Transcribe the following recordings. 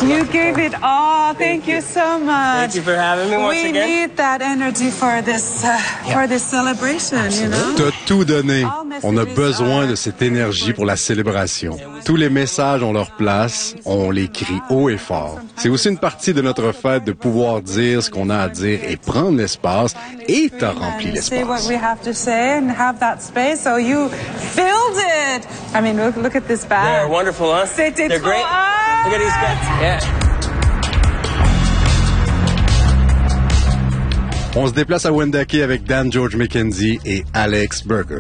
You gave it all. Thank you so much. Thank you for having me once again. We need that energy for this celebration, you know? T'as tout donné. On a besoin de cette énergie pour la célébration. Tous les messages ont leur place, on les crie haut et fort. C'est aussi une partie de notre fête de pouvoir dire ce qu'on a à dire et prendre l'espace, et t'as rempli l'espace. Say what we have to say and have that space, so you filled it. I mean, look at this bag. They're wonderful, huh? C'était They're trop great. hot. Look at these guys. Yeah. On se déplace à Wendake avec Dan George McKenzie et Alex Berger.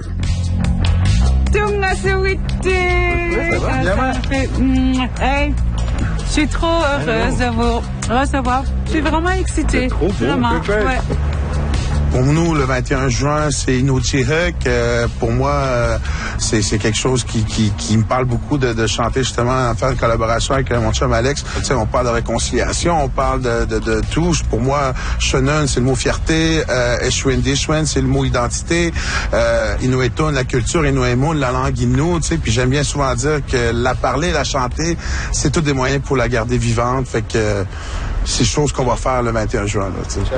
Hey, je suis trop heureuse de vous recevoir. Je suis vraiment excitée. Trop beau, vraiment. Ouais. Pour nous, le 21 juin, c'est Inuktitut. Pour moi, c'est quelque chose qui me parle beaucoup de chanter, justement, faire une collaboration avec mon chum Alex. Tu sais, on parle de réconciliation, on parle de tout. Pour moi, Shunun, c'est le mot fierté. Eshwendishwen, c'est le mot identité. Inuitun, la culture. Inuimun, la langue Innu. Tu sais, puis j'aime bien souvent dire que la parler, la chanter, c'est tous des moyens pour la garder vivante. Fait que c'est chose qu'on va faire le 21 juin. Là, tu sais.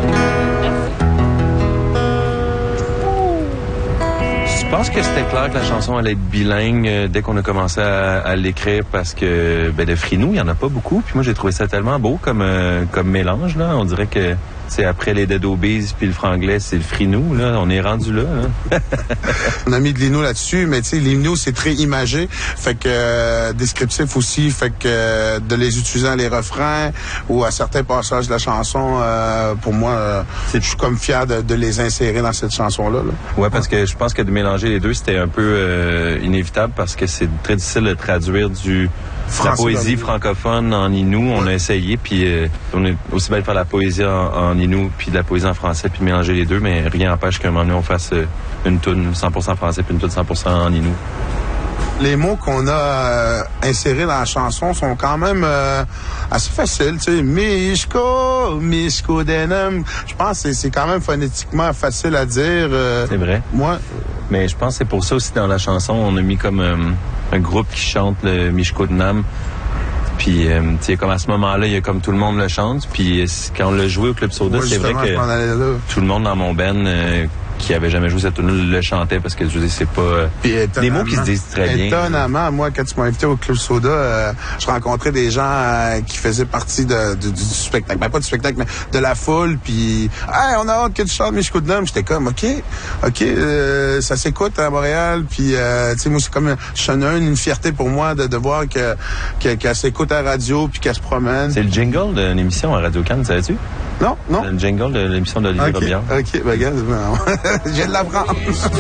Je pense que c'était clair que la chanson allait être bilingue dès qu'on a commencé à l'écrire parce que de Frinou, il y en a pas beaucoup. Puis moi, j'ai trouvé ça tellement beau comme mélange. Là. On dirait que c'est après les Dead Obies puis le franglais, c'est le Frinou. Là. On est rendu là. On a mis de l'Innu là-dessus, mais tu sais, l'Innu, c'est très imagé. Fait que descriptif aussi. Fait que de les utiliser dans les refrains ou à certains passages de la chanson, pour moi, je suis comme fier de les insérer dans cette chanson-là. Là. Ouais, parce que je pense que de mélanger les deux, c'était un peu inévitable parce que c'est très difficile de traduire la poésie francophone en Innu. On a essayé, puis on est aussi bien de faire la poésie en Innu, puis de la poésie en français, puis de mélanger les deux, mais rien n'empêche qu'à un moment donné, on fasse une toune 100% français, puis une toune 100% en Innu. Les mots qu'on a insérés dans la chanson sont quand même assez faciles, tu sais. Mishko Denem. Je pense que c'est quand même phonétiquement facile à dire. C'est vrai. Moi. Mais je pense que c'est pour ça aussi dans la chanson, on a mis comme un groupe qui chante le Mishko Denam. Puis, tu sais, comme à ce moment-là, il y a comme tout le monde le chante. Puis, quand on l'a joué au Club Soda, c'est vrai que tout le monde dans mon band qui avait jamais joué cette tune le chantait parce que je dis c'est pas des mots qui se disent très bien. Étonnamment, moi, quand tu m'as invité au Club Soda, je rencontrais des gens qui faisaient partie du spectacle. Ben, pas du spectacle, mais de la foule. Puis, hey, on a hâte que tu chantes Mishko Denam. J'étais comme, OK, ça s'écoute à Montréal. Puis, tu sais, moi, c'est comme une fierté pour moi de voir qu'elle s'écoute à la radio puis qu'elle se promène. C'est le jingle de l'émission à Radio-Can, savais-tu? Non. C'est le jingle de l'émission d'Olivier Robillard. OK, ben, regarde, je viens de l'apprendre.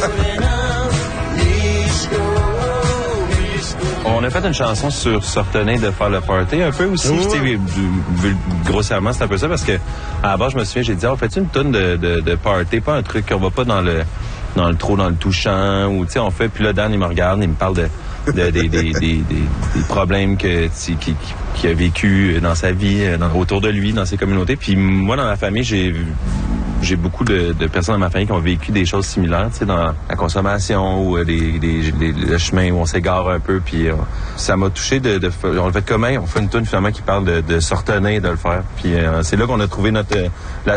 On a fait une chanson sur Sortenay de faire le party un peu aussi. Grossièrement, c'est un peu ça parce que à la base, je me souviens, j'ai dit, fait-tu une tonne de party, pas un truc qu'on va pas dans le touchant ou tu sais, on fait. Puis là, Dan, il me regarde, il me parle des problèmes qu'il a vécu dans sa vie, autour de lui, dans ses communautés. Puis moi, dans ma famille, j'ai beaucoup de personnes dans ma famille qui ont vécu des choses similaires, tu sais, dans la consommation ou le chemin où on s'égare un peu. Puis ça m'a touché on le fait commun. On fait une tune finalement qui parle de Sortenay de le faire. Puis c'est là qu'on a trouvé la